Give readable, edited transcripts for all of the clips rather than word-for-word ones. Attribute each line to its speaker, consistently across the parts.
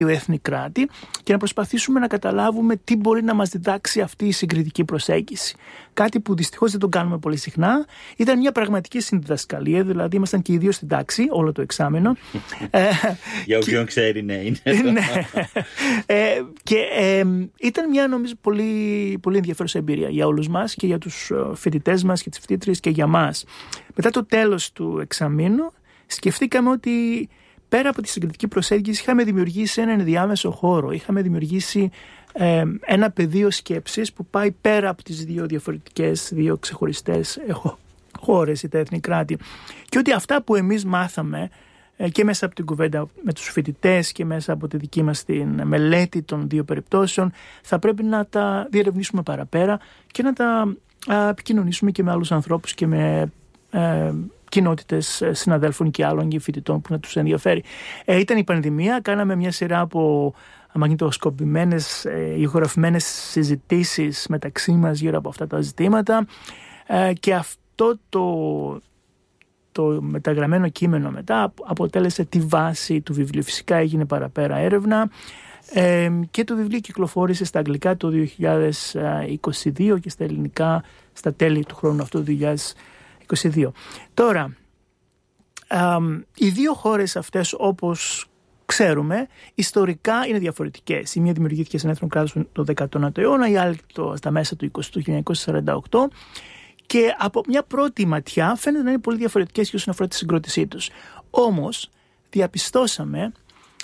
Speaker 1: έθνη κράτη και να προσπαθήσουμε να καταλάβουμε τι μπορεί να μας διδάξει αυτή η συγκριτική προσέγγιση. Κάτι που δυστυχώς δεν το κάνουμε πολύ συχνά. Ήταν μια πραγματική συνδιδασκαλία, δηλαδή ήμασταν και οι δύο στην τάξη όλο το εξάμηνο.
Speaker 2: Για όποιον ξέρει, ναι, είναι.
Speaker 1: Και ήταν μια, νομίζω, πολύ, πολύ ενδιαφέρουσα εμπειρία για όλους μας και για τους φοιτητές μας και τις φοιτήτριες και για μας. Μετά το τέλος του εξαμήνου σκεφτήκαμε ότι πέρα από τη συγκριτική προσέγγιση είχαμε δημιουργήσει έναν ενδιάμεσο χώρο, είχαμε δημιουργήσει ένα πεδίο σκέψης που πάει πέρα από τις δύο διαφορετικές, δύο ξεχωριστές χώρες ή τα έθνη κράτη, και ότι αυτά που εμείς μάθαμε και μέσα από την κουβέντα με τους φοιτητές και μέσα από τη δική μας την μελέτη των δύο περιπτώσεων θα πρέπει να τα διερευνήσουμε παραπέρα και να τα επικοινωνήσουμε και με άλλους ανθρώπους και με κοινότητες συναδέλφων και άλλων φοιτητών που να τους ενδιαφέρει. Ήταν η πανδημία, κάναμε μια σειρά από μαγνητοσκοπημένες, ηχογραφημένες συζητήσεις μεταξύ μας γύρω από αυτά τα ζητήματα, και αυτό το μεταγραμμένο κείμενο μετά αποτέλεσε τη βάση του βιβλίου. Φυσικά έγινε παραπέρα έρευνα και το βιβλίο κυκλοφόρησε στα αγγλικά το 2022 και στα ελληνικά στα τέλη του χρόνου αυτού, 2022. Τώρα, οι δύο χώρες αυτές, όπως ξέρουμε, ιστορικά είναι διαφορετικές. Η μία δημιουργήθηκε σε ένα έθνο κράτος το 19ο αιώνα, η άλλη στα μέσα του 20ου, 1948, και από μια πρώτη ματιά φαίνεται να είναι πολύ διαφορετικές και όσον αφορά τη συγκρότησή τους. Όμως, διαπιστώσαμε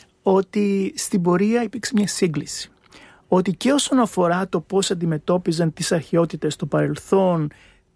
Speaker 1: ότι στην πορεία υπήρξε μια σύγκληση. Ότι και όσον αφορά το πώς αντιμετώπιζαν τις αρχαιότητες στο παρελθόν,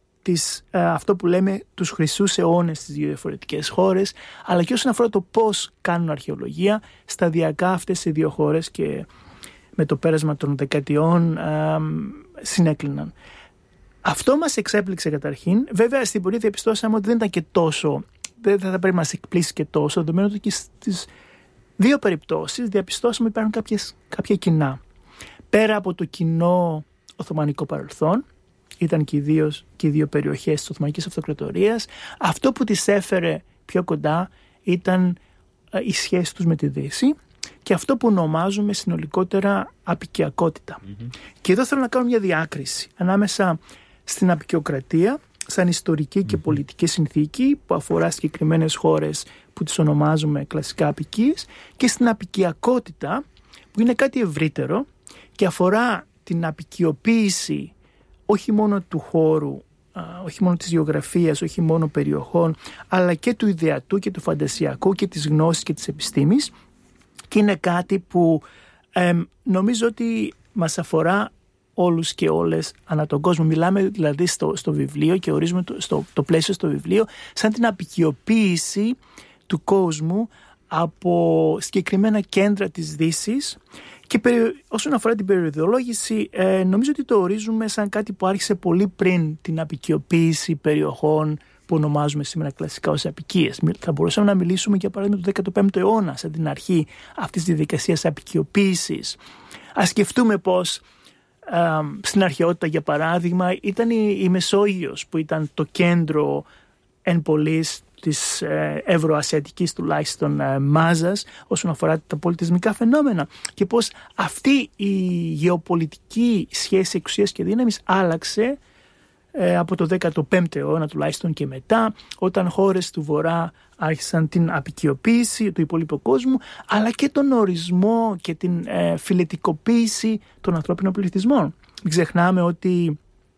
Speaker 1: αυτό που λέμε τους χρυσούς αιώνες στις δύο διαφορετικές χώρες, αλλά και όσον αφορά το πώς κάνουν αρχαιολογία, σταδιακά αυτές οι δύο χώρες και με το πέρασμα των δεκαετιών συνέκλειναν. Αυτό μας εξέπληξε καταρχήν. Βέβαια στην πορεία διαπιστώσαμε ότι δεν ήταν και τόσο, δεν θα πρέπει να μας εκπλήσει και τόσο, δεδομένου ότι και στις δύο περιπτώσεις διαπιστώσαμε ότι υπάρχουν κάποια κοινά. Πέρα από το κοινό Οθωμανικό παρελθόν, ήταν και οι δύο περιοχές της Οθωμανικής Αυτοκρατορίας, αυτό που τις έφερε πιο κοντά ήταν η σχέση τους με τη Δύση και αυτό που ονομάζουμε συνολικότερα αποικιακότητα. Και εδώ θέλω να κάνω μια διάκριση ανάμεσα στην αποικιοκρατία σαν ιστορική και πολιτική συνθήκη που αφορά συγκεκριμένες χώρες που τις ονομάζουμε κλασικά αποικίες, και στην αποικιακότητα που είναι κάτι ευρύτερο και αφορά την αποικιοποίηση όχι μόνο του χώρου, όχι μόνο της γεωγραφίας, όχι μόνο περιοχών, αλλά και του ιδεατού και του φαντασιακού και της γνώσης και της επιστήμης, και είναι κάτι που νομίζω ότι μας αφορά όλους και όλες ανά τον κόσμο. Μιλάμε δηλαδή στο βιβλίο και ορίζουμε το πλαίσιο στο βιβλίο σαν την αποικιοποίηση του κόσμου από συγκεκριμένα κέντρα της Δύσης. Και όσον αφορά την περιοδολόγηση, νομίζω ότι το ορίζουμε σαν κάτι που άρχισε πολύ πριν την αποικιοποίηση περιοχών που ονομάζουμε σήμερα κλασικά ως αποικίες. Θα μπορούσαμε να μιλήσουμε για παράδειγμα το 15ο αιώνα σαν την αρχή αυτής της διαδικασίας αποικιοποίησης. Ας σκεφτούμε πως στην αρχαιότητα, για παράδειγμα, ήταν η Μεσόγειος που ήταν το κέντρο εν πολλής της ευρωασιατικής τουλάχιστον μάζας όσον αφορά τα πολιτισμικά φαινόμενα, και πως αυτή η γεωπολιτική σχέση εξουσίας και δύναμης άλλαξε από το 15ο αιώνα τουλάχιστον και μετά, όταν χώρες του Βορρά άρχισαν την αποικιοποίηση του υπόλοιπου κόσμου, αλλά και τον ορισμό και την φιλετικοποίηση των ανθρώπινων πληθυσμών. Μην ξεχνάμε ότι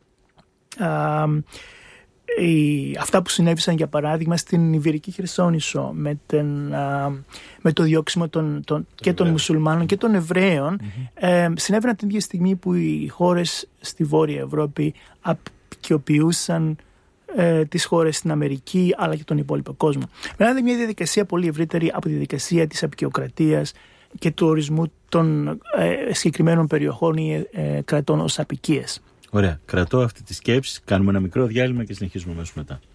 Speaker 1: αυτά που συνέβησαν για παράδειγμα στην Ιβηρική Χερσόνησο με το διώξιμο και των μουσουλμάνων και των Εβραίων συνέβαιναν την ίδια στιγμή που οι χώρες στη Βόρεια Ευρώπη αποικιοποιούσαν τις χώρες στην Αμερική αλλά και τον υπόλοιπο κόσμο. Μιλάμε μια διαδικασία πολύ ευρύτερη από τη διαδικασία της αποικιοκρατίας και του ορισμού των συγκεκριμένων περιοχών ή κρατών ως αποικίες.
Speaker 2: Ωραία. Κρατώ αυτή τη σκέψη, κάνουμε ένα μικρό διάλειμμα και συνεχίζουμε αμέσως μετά.